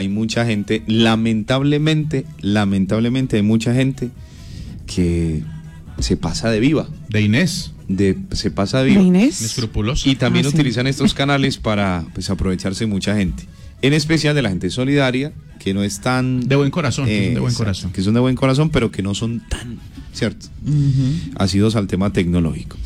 hay mucha gente, lamentablemente hay mucha gente que se pasa de viva. De Inés. Se pasa de viva. ¿De Inés? Escrupuloso. Y también sí. utilizan estos canales para aprovecharse de mucha gente. En especial de la gente solidaria, que no es tan... De buen corazón, que son de buen corazón. Que son de buen corazón, pero que no son tan, ¿cierto? Ácidos al tema tecnológico.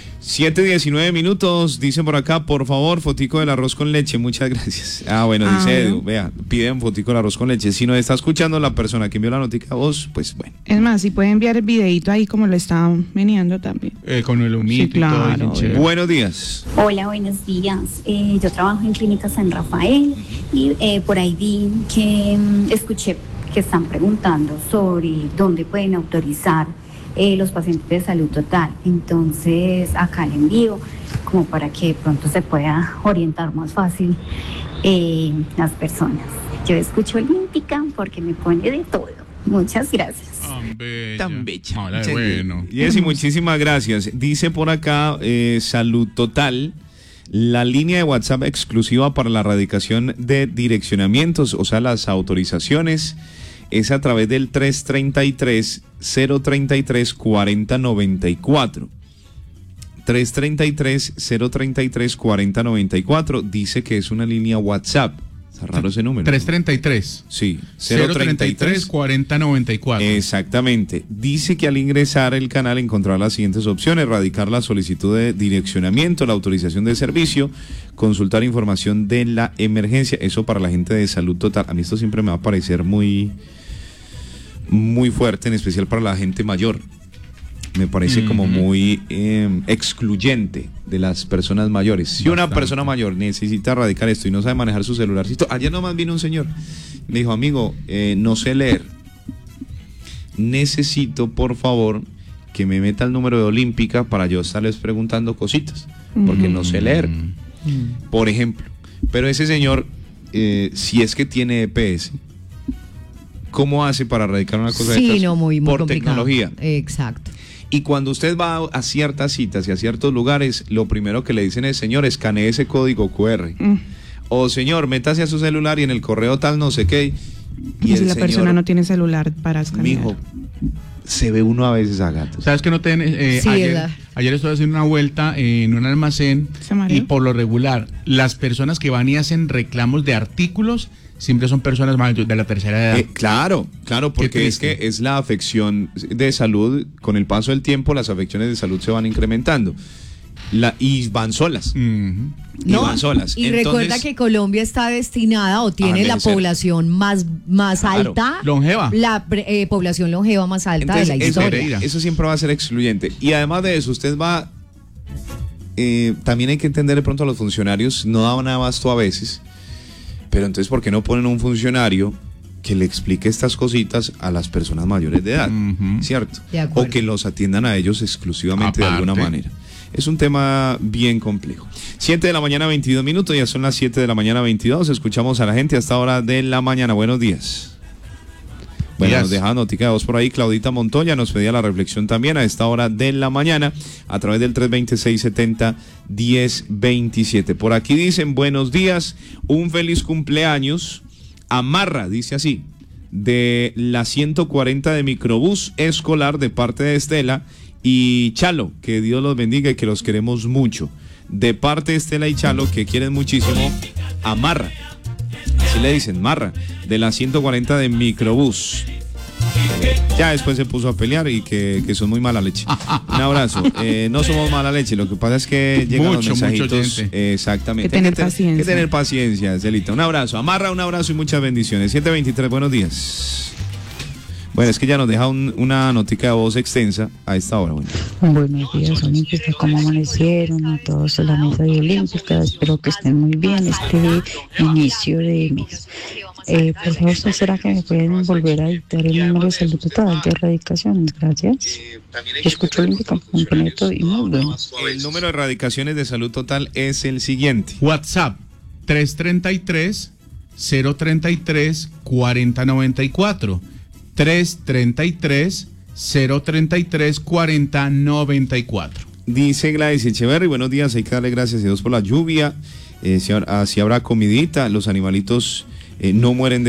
7:19, dicen por acá, por favor, fotico del arroz con leche, muchas gracias. Bueno, dice Edu, vea, piden fotico del arroz con leche. Si nos está escuchando la persona que envió la noticia a vos, pues bueno. Es más, si puede enviar el videito ahí como lo estaban meneando también. Con el humito Sí, claro, y todo. Chévere. Buenos días. Hola, buenos días. Yo trabajo en Clínica San Rafael y por ahí vi que escuché que están preguntando sobre dónde pueden autorizar los pacientes de salud total. Entonces, acá le envío como para que pronto se pueda orientar más fácil las personas. Yo escucho Olímpica porque me pone de todo. Muchas gracias. Tan bella. Hola, bueno. Jessy, muchísimas gracias. Dice por acá, Salud Total, la línea de WhatsApp exclusiva para la erradicación de direccionamientos, o sea, las autorizaciones, es a través del 333-033-4094. 333-033-4094. Dice que es una línea WhatsApp. Está raro ese número. 333. Sí, 033-4094. Exactamente. Dice que al ingresar el canal encontrará las siguientes opciones: erradicar la solicitud de direccionamiento, la autorización de servicio, consultar información de la emergencia. Eso para la gente de Salud Total. A mí esto siempre me va a parecer muy fuerte, en especial para la gente mayor. Me parece como muy excluyente de las personas mayores. Si una persona mayor necesita erradicar esto y no sabe manejar su celularcito, ayer nomás vino un señor, me dijo, amigo, no sé leer, necesito por favor que me meta el número de Olímpica para yo estarles preguntando cositas, porque no sé leer, por ejemplo. Pero ese señor, si es que tiene EPS, ¿cómo hace para erradicar una cosa de estas? Muy por complicado. Tecnología. Exacto. Y cuando usted va a ciertas citas y a ciertos lugares, lo primero que le dicen es, señor, escanee ese código QR. O señor, métase a su celular y en el correo tal no sé qué. Y si la persona no tiene celular para escanear. Mijo, se ve uno a veces a gatos. ¿Sabes que no Sí, ayer estuve haciendo una vuelta en un almacén y por lo regular, las personas que van y hacen reclamos de artículos siempre son personas mayores de la tercera edad. Claro, porque es que es la afección de salud, con el paso del tiempo las afecciones de salud se van incrementando. Y van solas. Y van solas. Y entonces, recuerda que Colombia está destinada o tiene la población más alta. Longeva. La población longeva más alta de la historia. Eso siempre va a ser excluyente. Y además de eso, usted va... también hay que entender de pronto a los funcionarios, no daban abasto a veces. Pero entonces, ¿por qué no ponen un funcionario que le explique estas cositas a las personas mayores de edad? ¿Cierto? O que los atiendan a ellos exclusivamente de alguna manera. Es un tema bien complejo. 7:22 a.m, ya son las 7:22 a.m. Escuchamos a la gente hasta hora de la mañana. Buenos días. Bueno, nos deja notica de voz por ahí. Claudita Montoya nos pedía la reflexión también a esta hora de la mañana a través del 326-70-1027. Por aquí dicen, buenos días, un feliz cumpleaños. Amarra, dice así, de la 140 de microbús escolar de parte de Estela y Chalo. Que Dios los bendiga y que los queremos mucho. De parte de Estela y Chalo, que quieren muchísimo, Amarra. Así le dicen, Marra, de la 140 de microbús. Ya después se puso a pelear y que son muy mala leche. Un abrazo. No somos mala leche, lo que pasa es que llegan los mensajitos. Exactamente. Hay que tener paciencia, Celita. Un abrazo. Amarra, un abrazo y muchas bendiciones. 7:23, buenos días. Bueno, es que ya nos deja una notica de voz extensa a esta hora. Buenos días, Olímpica, ¿cómo amanecieron? A todos en la mesa de Olímpica, espero que estén muy bien este inicio de mes. Por favor, ¿será que me pueden volver a dictar el número de Salud Total de erradicaciones? Gracias. Escucho Olímpica completo y muy bueno. El número de erradicaciones de Salud Total es el siguiente. WhatsApp 333-033-4094. 333-033-4094. Dice Gladys Echeverry, buenos días, hay que darle gracias a Dios por la lluvia, si habrá comidita, los animalitos no mueren de